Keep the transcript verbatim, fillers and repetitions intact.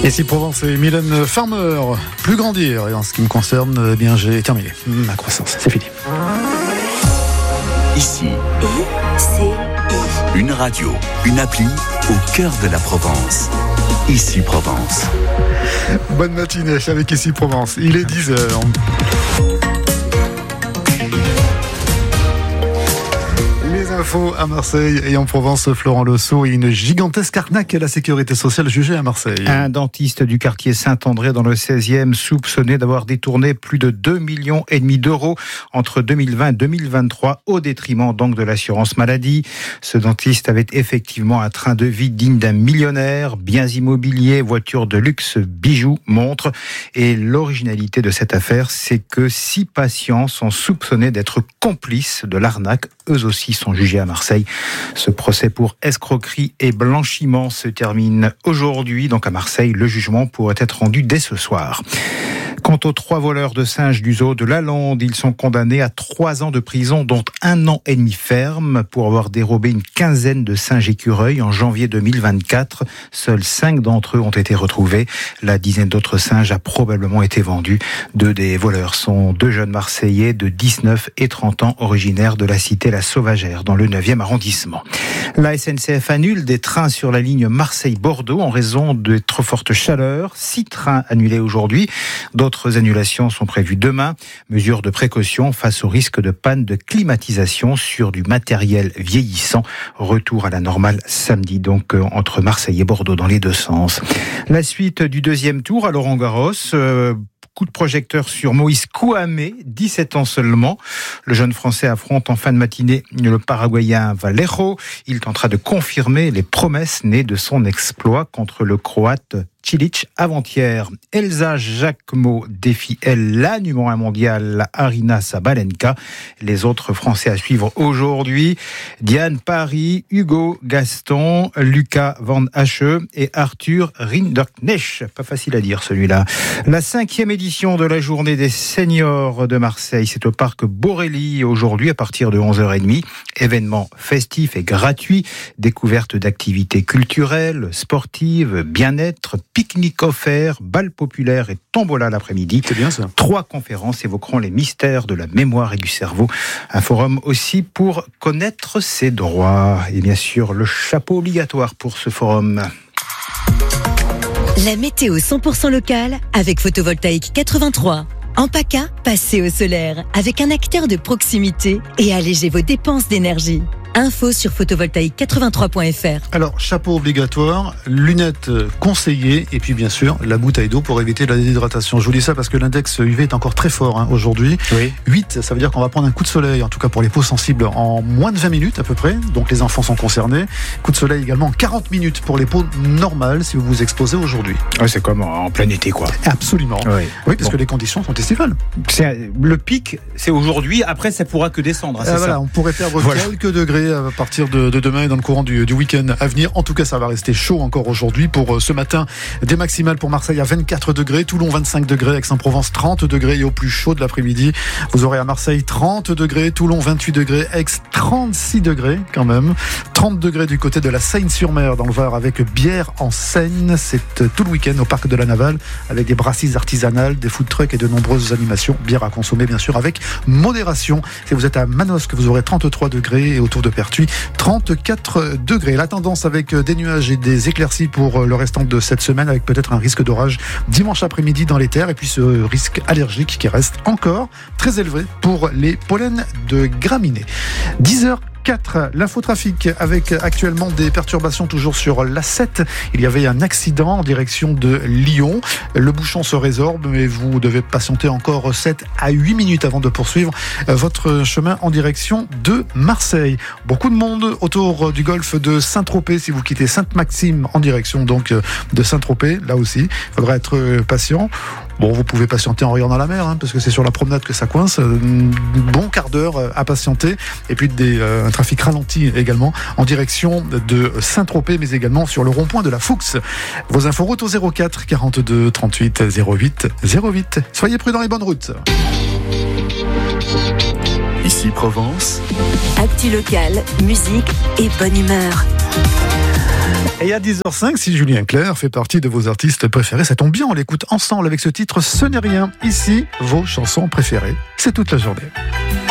Ici Provence et Mylène Farmer, plus grandir. Et en ce qui me concerne, eh bien j'ai terminé ma croissance, c'est fini. Ici, I C I. Une radio, une appli au cœur de la Provence. Ici Provence. Bonne matinée avec Ici Provence. Il est dix heures. Info à Marseille et en Provence, Florent Losso et une gigantesque arnaque à la sécurité sociale jugée à Marseille. Un dentiste du quartier Saint-André dans le seizième soupçonné d'avoir détourné plus de deux virgule cinq millions d'euros entre deux mille vingt et deux mille vingt-trois au détriment donc de l'assurance maladie. Ce dentiste avait effectivement un train de vie digne d'un millionnaire, biens immobiliers, voitures de luxe, bijoux, montres. Et l'originalité de cette affaire, c'est que six patients sont soupçonnés d'être complices de l'arnaque. Eux aussi sont jugés à Marseille. Ce procès pour escroquerie et blanchiment se termine aujourd'hui. Donc à Marseille, le jugement pourrait être rendu dès ce soir. Quant aux trois voleurs de singes du zoo de Lalande, ils sont condamnés à trois ans de prison, dont un an et demi ferme, pour avoir dérobé une quinzaine de singes écureuils en janvier deux mille vingt-quatre. Seuls cinq d'entre eux ont été retrouvés. La dizaine d'autres singes a probablement été vendue. Deux des voleurs sont deux jeunes Marseillais de dix-neuf et trente ans, originaires de la cité La Sauvagère, dans le neuvième arrondissement. La S N C F annule des trains sur la ligne Marseille-Bordeaux en raison de trop forte chaleur. Six trains annulés aujourd'hui. D'autres annulations sont prévues demain. Mesure de précaution face au risque de panne de climatisation sur du matériel vieillissant. Retour à la normale samedi, donc euh, entre Marseille et Bordeaux dans les deux sens. La suite du deuxième tour à Laurent-Garros. Euh, Coup de projecteur sur Moïse Kouamé, dix-sept ans seulement. Le jeune Français affronte en fin de matinée le Paraguayen Vallejo. Il tentera de confirmer les promesses nées de son exploit contre le Croate Cilic avant-hier. Elsa Jacquemot défie, elle, la numéro un mondiale, Aryna Sabalenka. Les autres Français à suivre aujourd'hui, Diane Paris, Hugo Gaston, Lucas Van Hache et Arthur Rinderknecht. Pas facile à dire celui-là. La cinquième édition de la journée des seniors de Marseille, c'est au parc Borelli aujourd'hui à partir de onze heures trente. Événement festif et gratuit, découverte d'activités culturelles, sportives, bien-être, pique-nique offert, bal populaire et tombola l'après-midi. C'est bien ça. Trois conférences évoqueront les mystères de la mémoire et du cerveau. Un forum aussi pour connaître ses droits. Et bien sûr, le chapeau obligatoire pour ce forum. La météo cent pour cent locale avec Photovoltaïque quatre-vingt-trois. En PACA, passez au solaire avec un acteur de proximité et allégez vos dépenses d'énergie. Info sur photovoltaïque quatre-vingt-trois point f r. Alors, chapeau obligatoire, lunettes conseillées et puis bien sûr la bouteille d'eau pour éviter la déshydratation. Je vous dis ça parce que l'index U V est encore très fort hein, aujourd'hui. Oui. huit, ça veut dire qu'on va prendre un coup de soleil, en tout cas pour les peaux sensibles, en moins de vingt minutes à peu près. Donc les enfants sont concernés. Coup de soleil également en quarante minutes pour les peaux normales si vous vous exposez aujourd'hui. Ouais, c'est comme en plein été, quoi. Absolument. Oui, oui parce bon. que les conditions sont estivales. C'est, le pic, c'est aujourd'hui. Après, ça pourra que descendre. Hein, c'est euh, ça. Voilà, on pourrait perdre voilà. quelques degrés à partir de, de demain et dans le courant du, du week-end à venir. En tout cas, ça va rester chaud encore aujourd'hui. Pour ce matin, des maximales pour Marseille à vingt-quatre degrés, Toulon vingt-cinq degrés, Aix-en-Provence trente degrés et au plus chaud de l'après-midi, vous aurez à Marseille trente degrés, Toulon vingt-huit degrés, Aix trente-six degrés quand même, trente degrés du côté de la Seine-sur-Mer dans le Var avec bière en Seine. C'est tout le week-end au parc de la Navale avec des brasseries artisanales, des food trucks et de nombreuses animations. Bière à consommer bien sûr avec modération. Si vous êtes à Manosque, vous aurez trente-trois degrés et autour de Pertuis trente-quatre degrés. La tendance avec des nuages et des éclaircies pour le restant de cette semaine avec peut-être un risque d'orage dimanche après-midi dans les terres et puis ce risque allergique qui reste encore très élevé pour les pollens de graminées. dix heures quatre, l'infotrafic avec actuellement des perturbations toujours sur l'A sept. Il y avait un accident en direction de Lyon. Le bouchon se résorbe, mais vous devez patienter encore sept à huit minutes avant de poursuivre votre chemin en direction de Marseille. Beaucoup de monde autour du golfe de Saint-Tropez si vous quittez Sainte-Maxime en direction donc de Saint-Tropez. Là aussi, il faudra être patient. Bon, vous pouvez patienter en regardant la mer, hein, parce que c'est sur la promenade que ça coince. Bon quart d'heure à patienter. Et puis des, euh, un trafic ralenti également en direction de Saint-Tropez, mais également sur le rond-point de la Fuchs. Vos infos route au zéro quatre quarante-deux trente-huit zéro huit zéro huit. Soyez prudents et bonne route. Ici Provence. Actu locale, musique et bonne humeur. Et à dix heures cinq, si Julien Clerc fait partie de vos artistes préférés, ça tombe bien, on l'écoute ensemble avec ce titre « Ce n'est rien ». Ici, vos chansons préférées, c'est toute la journée.